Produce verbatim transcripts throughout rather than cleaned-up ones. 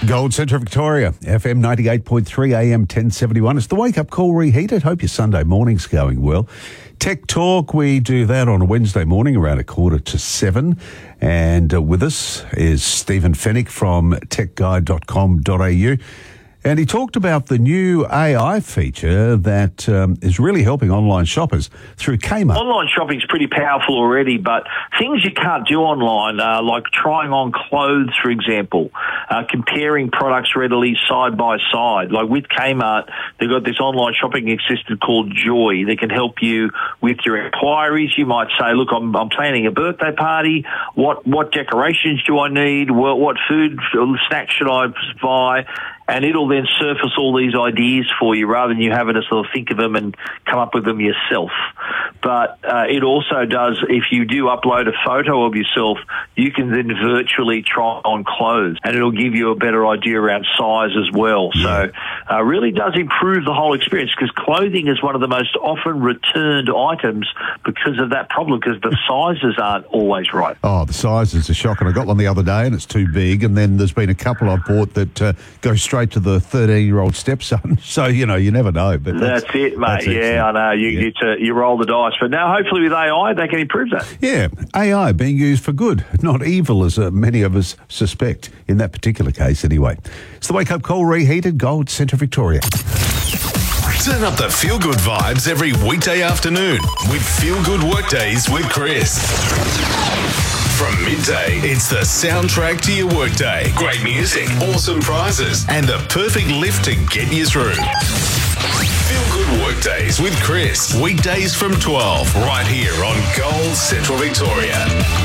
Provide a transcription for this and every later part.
Gold Centre Victoria, F M ninety-eight point three, A M ten seventy-one. It's the wake-up call reheated. Hope your Sunday morning's going well. Tech Talk, we do that on a Wednesday morning around a quarter to seven. And uh, with us is Stephen Fennick from tech guide dot com dot a u. And he talked about the new A I feature that um, is really helping online shoppers through Kmart. Online shopping's pretty powerful already, but things you can't do online, uh, like trying on clothes, for example, uh, comparing products readily side by side. Like with Kmart, they've got this online shopping assistant called Joy that can help you with your inquiries. You might say, look, I'm, I'm planning a birthday party. What, what decorations do I need? What, what food or snacks should I buy? And it'll then surface all these ideas for you rather than you having to sort of think of them and come up with them yourself. But uh, it also does, if you do upload a photo of yourself, you can then virtually try on clothes and it'll give you a better idea around size as well. So uh, really does improve the whole experience because clothing is one of the most often returned items because of that problem, because the sizes aren't always right. Oh, the sizes are shocking. I got one the other day and it's too big, and then there's been a couple I bought that uh, go straight to the thirteen-year-old stepson. So, you know, you never know. But That's, that's it, mate. That's yeah, I know. You, yeah. you, to, you roll the dice. But now, hopefully with A I, they can improve that. Yeah, A I being used for good, not evil, as uh, many of us suspect, in that particular case anyway. It's the Wake Up Call reheated, Gold Centre Victoria. Turn up the feel-good vibes every weekday afternoon with Feel Good Workdays with Chris. From midday, it's the soundtrack to your workday. Great music, awesome prizes, and the perfect lift to get you through. Feel Good Workdays with Chris. Weekdays from twelve, right here on Gold Central Victoria.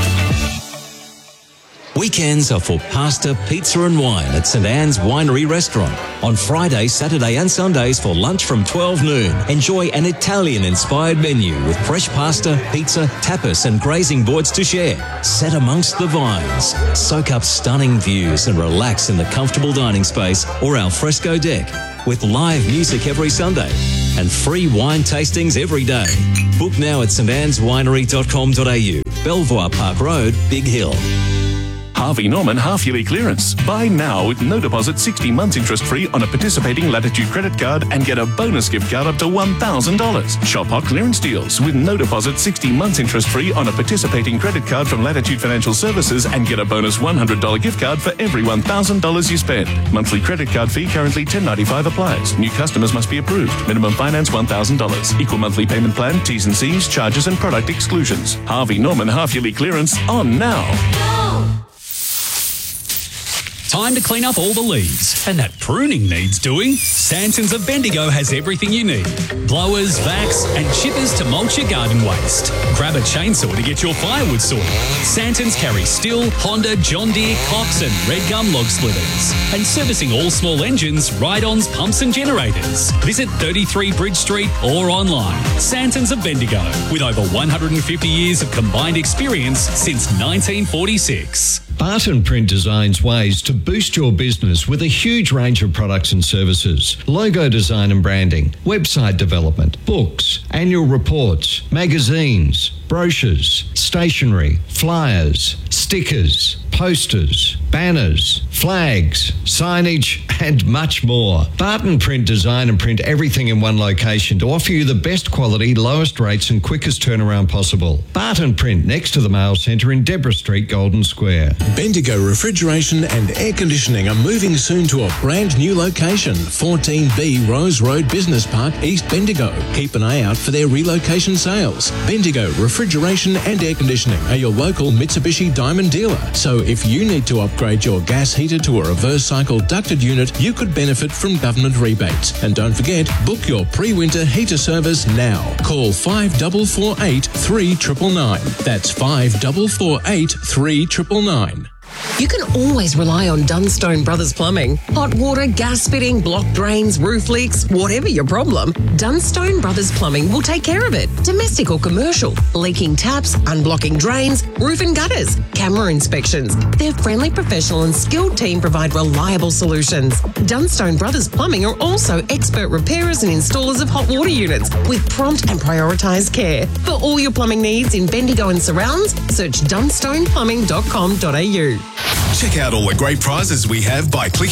Weekends are for pasta, pizza and wine at St Anne's Winery Restaurant. On Friday, Saturday and Sundays for lunch from twelve noon. Enjoy an Italian-inspired menu with fresh pasta, pizza, tapas and grazing boards to share. Set amongst the vines. Soak up stunning views and relax in the comfortable dining space or al fresco deck. With live music every Sunday and free wine tastings every day. Book now at st annes winery dot com dot a u. Belvoir Park Road, Big Hill. Harvey Norman half-yearly clearance. Buy now with no deposit, sixty months interest-free on a participating Latitude credit card and get a bonus gift card up to one thousand dollars. Shop hot clearance deals with no deposit, sixty months interest-free on a participating credit card from Latitude Financial Services and get a bonus one hundred dollars gift card for every one thousand dollars you spend. Monthly credit card fee currently ten dollars and ninety-five cents applies. New customers must be approved. Minimum finance one thousand dollars. Equal monthly payment plan, T's and C's, charges and product exclusions. Harvey Norman half-yearly clearance on now. Time to clean up all the leaves. And that pruning needs doing. Santons of Bendigo has everything you need. Blowers, vacs and chippers to mulch your garden waste. Grab a chainsaw to get your firewood sorted. Santons carry Stihl, Honda, John Deere, Cox and Red Gum log splitters. And servicing all small engines, ride-ons, pumps and generators. Visit thirty-three Bridge Street or online. Santons of Bendigo. With over one hundred fifty years of combined experience since nineteen forty-six. Barton Print designs ways to boost your business with a huge range of products and services. Logo design and branding, website development, books, annual reports, magazines, brochures, stationery, flyers, stickers, posters, banners, flags, signage, and much more. Barton Print design and print everything in one location to offer you the best quality, lowest rates and quickest turnaround possible. Barton Print next to the Mail Centre in Deborah Street, Golden Square. Bendigo Refrigeration and Air Conditioning are moving soon to a brand new location, fourteen B Rose Road Business Park, East Bendigo. Keep an eye out for their relocation sales. Bendigo Refrigeration and Air Conditioning are your local Mitsubishi Diamond dealer. So if you need to upgrade your gas heater to a reverse cycle ducted unit, you could benefit from government rebates. And don't forget, book your pre-winter heater service now. Call five four four eight, three nine nine nine. That's five four four eight, three nine nine nine. You can always rely on Dunstone Brothers Plumbing. Hot water, gas fitting, block drains, roof leaks, whatever your problem, Dunstone Brothers Plumbing will take care of it. Domestic or commercial, leaking taps, unblocking drains, roof and gutters, camera inspections. Their friendly, professional and skilled team provide reliable solutions. Dunstone Brothers Plumbing are also expert repairers and installers of hot water units with prompt and prioritised care. For all your plumbing needs in Bendigo and surrounds, search dunstone plumbing dot com dot a u. Check out all the great prizes we have by clicking